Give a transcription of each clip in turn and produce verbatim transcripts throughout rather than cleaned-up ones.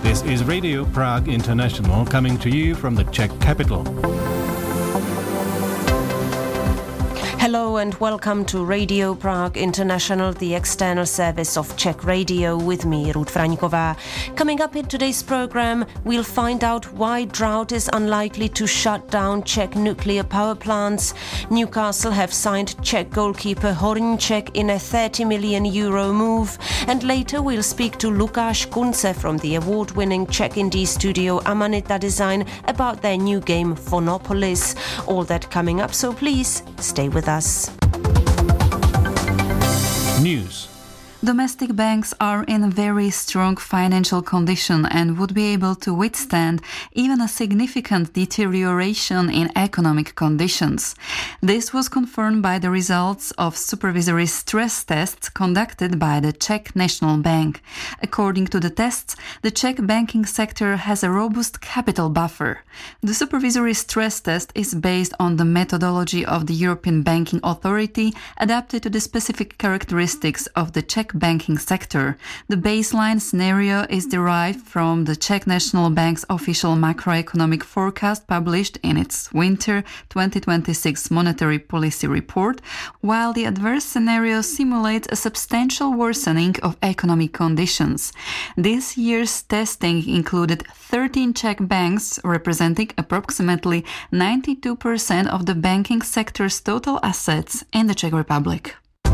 This is Radio Prague International coming to you from the Czech capital. Hello and welcome to Radio Prague International, the external service of Czech Radio, with me, Ruth Fraňková. Coming up in today's program, we'll find out why drought is unlikely to shut down Czech nuclear power plants. Newcastle have signed Czech goalkeeper Horníček in a thirty million euro move. And later we'll speak to Lukáš Kunce from the award-winning Czech indie studio Amanita Design about their new game Phonopolis. All that coming up, so please stay with us. News. Domestic banks are in very strong financial condition and would be able to withstand even a significant deterioration in economic conditions. This was confirmed by the results of supervisory stress tests conducted by the Czech National Bank. According to the tests, the Czech banking sector has a robust capital buffer. The supervisory stress test is based on the methodology of the European Banking Authority, adapted to the specific characteristics of the Czech banking sector. The baseline scenario is derived from the Czech National Bank's official macroeconomic forecast published in its winter twenty twenty-six monetary policy report, while the adverse scenario simulates a substantial worsening of economic conditions. This year's testing included thirteen Czech banks, representing approximately ninety-two percent of the banking sector's total assets in the Czech Republic.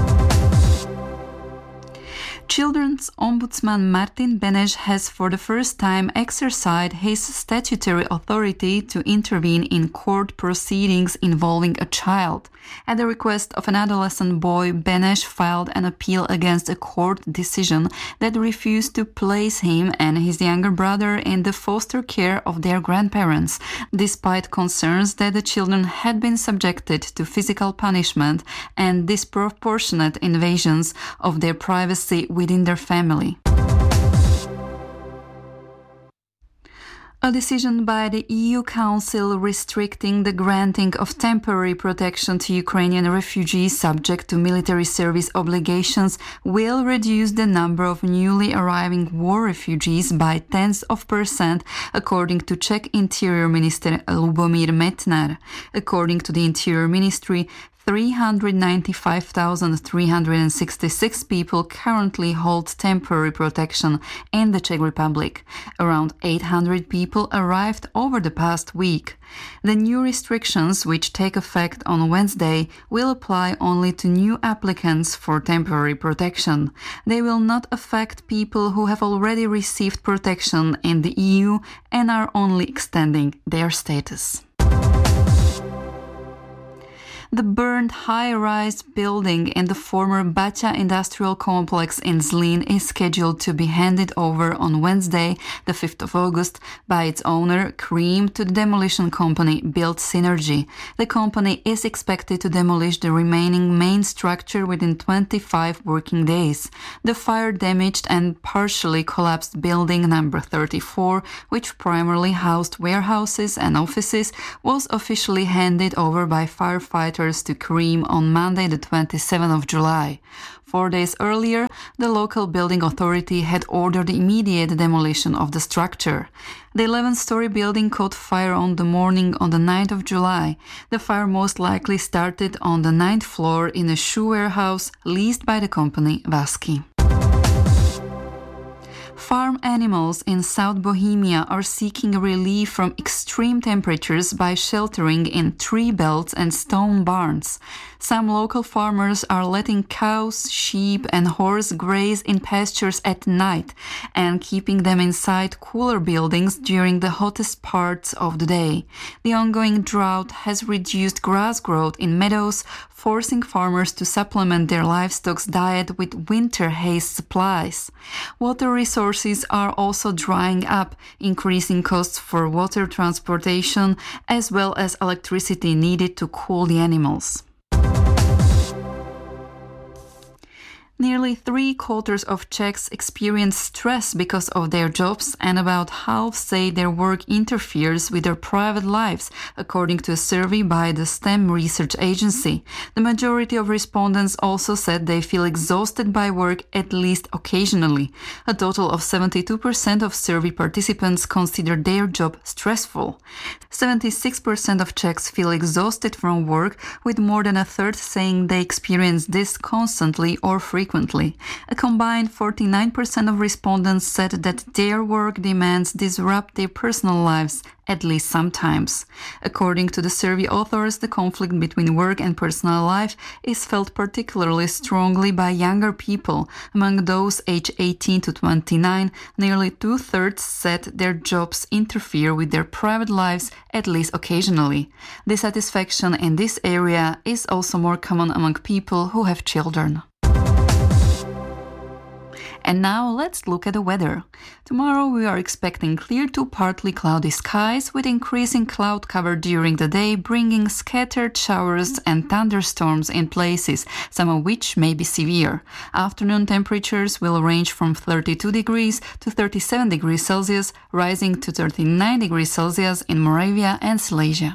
Children's Ombudsman Martin Beneš has for the first time exercised his statutory authority to intervene in court proceedings involving a child. At the request of an adolescent boy, Beneš filed an appeal against a court decision that refused to place him and his younger brother in the foster care of their grandparents, despite concerns that the children had been subjected to physical punishment and disproportionate invasions of their privacy within their family. A decision by the E U Council restricting the granting of temporary protection to Ukrainian refugees subject to military service obligations will reduce the number of newly arriving war refugees by tens of percent, according to Czech Interior Minister Lubomír Metnar. According to the Interior Ministry, three hundred ninety-five thousand three hundred sixty-six people currently hold temporary protection in the Czech Republic. Around eight hundred people arrived over the past week. The new restrictions, which take effect on Wednesday, will apply only to new applicants for temporary protection. They will not affect people who have already received protection in the E U and are only extending their status. The burned high-rise building in the former Baťa industrial complex in Zlín is scheduled to be handed over on Wednesday, the fifth of August, by its owner, Cream, to the demolition company Build Synergy. The company is expected to demolish the remaining main structure within twenty-five working days. The fire-damaged and partially collapsed building number thirty-four, which primarily housed warehouses and offices, was officially handed over by firefighters to Cream on Monday the twenty-seventh of July. Four days earlier, the local building authority had ordered immediate demolition of the structure. The eleven-story building caught fire on the morning on the ninth of July. The fire most likely started on the ninth floor in a shoe warehouse leased by the company Vasky. Farm animals in South Bohemia are seeking relief from extreme temperatures by sheltering in tree belts and stone barns. Some local farmers are letting cows, sheep and horse graze in pastures at night and keeping them inside cooler buildings during the hottest parts of the day. The ongoing drought has reduced grass growth in meadows, forcing farmers to supplement their livestock's diet with winter hay supplies. Water resources are also drying up, increasing costs for water transportation as well as electricity needed to cool the animals. Nearly three quarters of Czechs experience stress because of their jobs, and about half say their work interferes with their private lives, according to a survey by the STEM research agency. The majority of respondents also said they feel exhausted by work at least occasionally. A total of seventy-two percent of survey participants consider their job stressful. seventy-six percent of Czechs feel exhausted from work, with more than a third saying they experience this constantly or frequently. A combined forty-nine percent of respondents said that their work demands disrupt their personal lives, at least sometimes. According to the survey authors, the conflict between work and personal life is felt particularly strongly by younger people. Among those aged eighteen to twenty-nine, nearly two-thirds said their jobs interfere with their private lives, at least occasionally. Dissatisfaction in this area is also more common among people who have children. And now let's look at the weather. Tomorrow we are expecting clear to partly cloudy skies with increasing cloud cover during the day, bringing scattered showers and thunderstorms in places, some of which may be severe. Afternoon temperatures will range from thirty-two degrees to thirty-seven degrees Celsius, rising to thirty-nine degrees Celsius in Moravia and Silesia.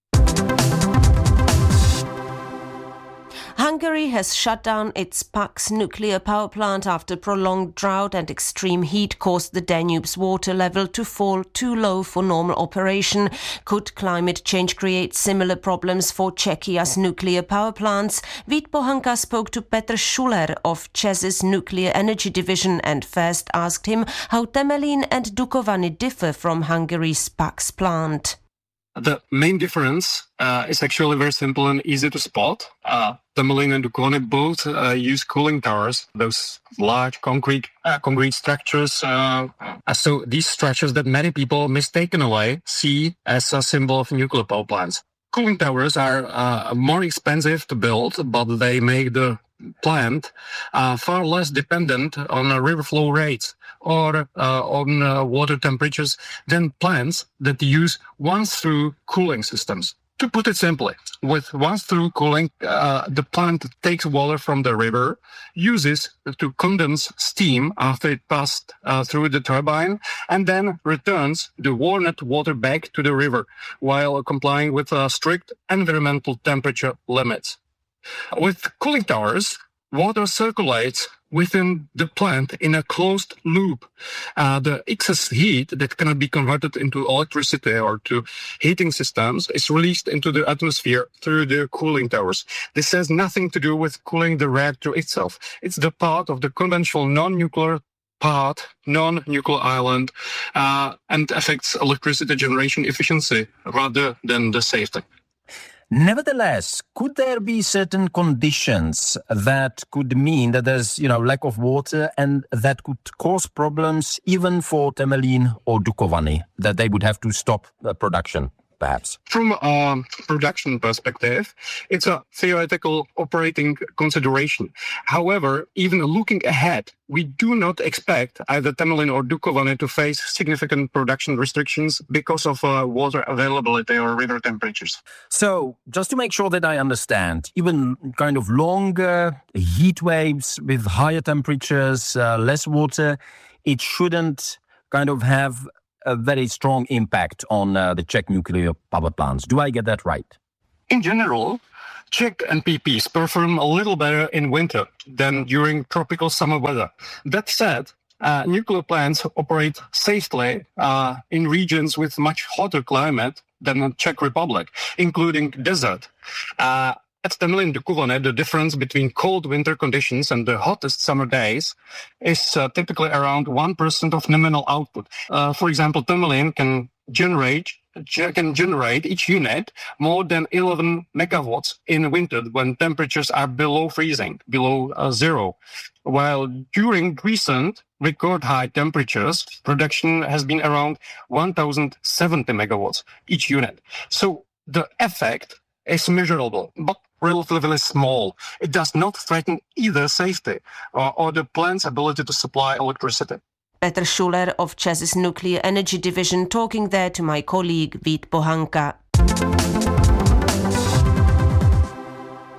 Hungary has shut down its Paks nuclear power plant after prolonged drought and extreme heat caused the Danube's water level to fall too low for normal operation. Could climate change create similar problems for Czechia's nuclear power plants? Vít Pohanka spoke to Petr Schuler of ČEZ's nuclear energy division and first asked him how Temelín and Dukovany differ from Hungary's Paks plant. The main difference uh, is actually very simple and easy to spot. Uh, Temelín and Dukovany both uh, use cooling towers, those large concrete uh, concrete structures. Uh, so these structures that many people mistakenly see as a symbol of nuclear power plants. Cooling towers are uh, more expensive to build, but they make the plant uh, far less dependent on uh, river flow rates or uh, on uh, water temperatures than plants that use once-through cooling systems. To put it simply, with once-through cooling, uh, the plant takes water from the river, uses to condense steam after it passed uh, through the turbine, and then returns the warmed water back to the river while complying with uh, strict environmental temperature limits. With cooling towers, water circulates within the plant in a closed loop. Uh, the excess heat that cannot be converted into electricity or to heating systems is released into the atmosphere through the cooling towers. This has nothing to do with cooling the reactor itself. It's the part of the conventional non-nuclear part, non-nuclear island, uh, and affects electricity generation efficiency rather than the safety. Nevertheless, could there be certain conditions that could mean that there's, you know, lack of water and that could cause problems even for Temelín or Dukovany, that they would have to stop the production, perhaps? From a production perspective, it's a theoretical operating consideration. However, even looking ahead, we do not expect either Temelín or Dukovany to face significant production restrictions because of uh, water availability or river temperatures. So, just to make sure that I understand, even kind of longer heat waves with higher temperatures, uh, less water, it shouldn't kind of have a very strong impact on uh, the Czech nuclear power plants. Do I get that right? In general, Czech N P Ps perform a little better in winter than during tropical summer weather. That said, uh, nuclear plants operate safely uh, in regions with much hotter climate than the Czech Republic, including desert. Uh, At Temelín and Dukovany, the difference between cold winter conditions and the hottest summer days is uh, typically around one percent of nominal output. Uh, for example, Temelín can generate can generate each unit more than eleven megawatts in winter when temperatures are below freezing, below uh, zero. While during recent record high temperatures, production has been around one thousand seventy megawatts each unit. So the effect is measurable, but relatively small. It does not threaten either safety or, or the plant's ability to supply electricity. Petr Schuler of ČEZ's nuclear energy division talking there to my colleague Vít Pohanka.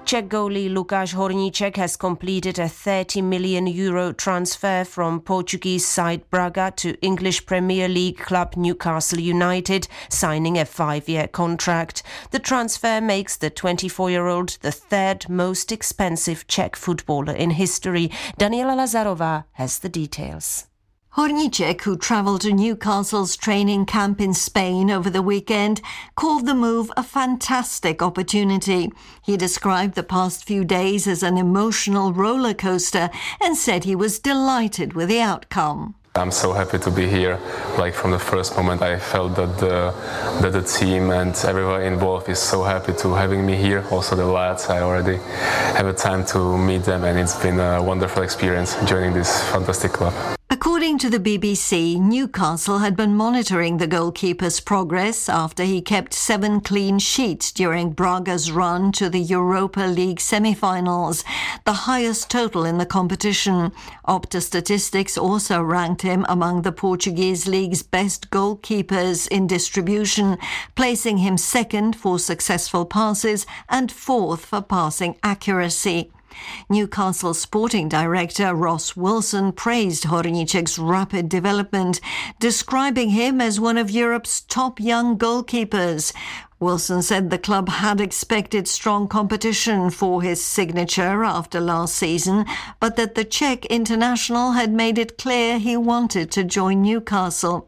Czech goalie Lukáš Horníček has completed a thirty million euro transfer from Portuguese side Braga to English Premier League club Newcastle United, signing a five-year contract. The transfer makes the twenty-four-year-old the third most expensive Czech footballer in history. Daniela Lazarová has the details. Horníček, who travelled to Newcastle's training camp in Spain over the weekend, called the move a fantastic opportunity. He described the past few days as an emotional roller coaster and said he was delighted with the outcome. I'm so happy to be here. Like from the first moment I felt that the, that the team and everyone involved is so happy to having me here. Also the lads, I already have a time to meet them, and it's been a wonderful experience joining this fantastic club. According to the B B C, Newcastle had been monitoring the goalkeeper's progress after he kept seven clean sheets during Braga's run to the Europa League semi-finals, the highest total in the competition. Opta Statistics also ranked him among the Portuguese league's best goalkeepers in distribution, placing him second for successful passes and fourth for passing accuracy. Newcastle sporting director Ross Wilson praised Horníček's rapid development, describing him as one of Europe's top young goalkeepers. Wilson said the club had expected strong competition for his signature after last season, but that the Czech international had made it clear he wanted to join Newcastle.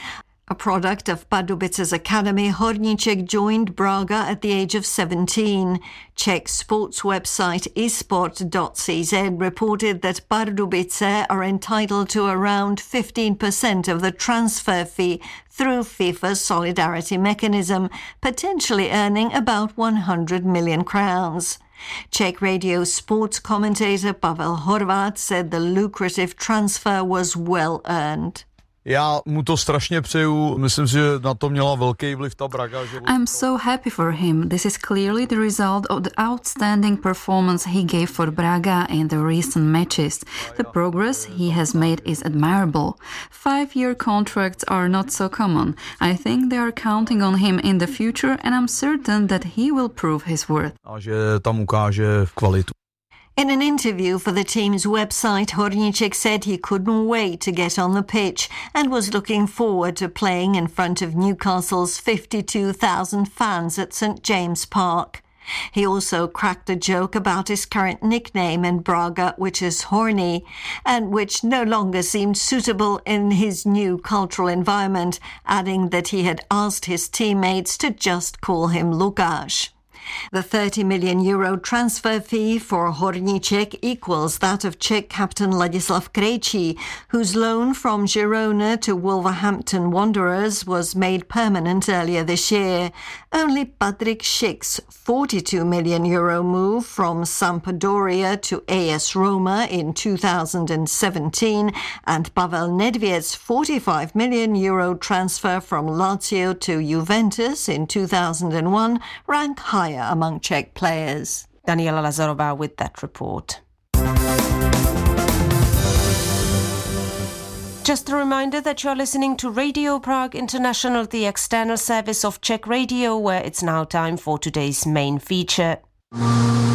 A product of Pardubice's academy, Horníček joined Braga at the age of seventeen. Czech sports website esport dot c z reported that Pardubice are entitled to around fifteen percent of the transfer fee through FIFA's solidarity mechanism, potentially earning about one hundred million crowns. Czech radio sports commentator Pavel Horvat said the lucrative transfer was well earned. Já mu to strašně přeju. Myslím si, že na to měla velký vliv ta Braga. I'm so happy for him. This is clearly the result of the outstanding performance he gave for Braga in the recent matches. The progress he has made is admirable. Five-year contracts are not so common. I think they are counting on him in the future, and I'm certain that he will prove his worth. A že tam ukáže kvalitu. In an interview for the team's website, Horníček said he couldn't wait to get on the pitch and was looking forward to playing in front of Newcastle's fifty-two thousand fans at St James Park. He also cracked a joke about his current nickname in Braga, which is Horny, and which no longer seemed suitable in his new cultural environment, adding that he had asked his teammates to just call him Lukáš. The thirty million euro transfer fee for Horníček equals that of Czech captain Ladislav Krejčí, whose loan from Girona to Wolverhampton Wanderers was made permanent earlier this year. Only Patrik Schick's forty-two million euro move from Sampdoria to A S Roma in two thousand seventeen and Pavel Nedvěd's forty-five million euro transfer from Lazio to Juventus in two thousand one rank higher among Czech players. Daniela Lazarová with that report. Just a reminder that you are listening to Radio Prague International, the external service of Czech Radio, where it's now time for today's main feature.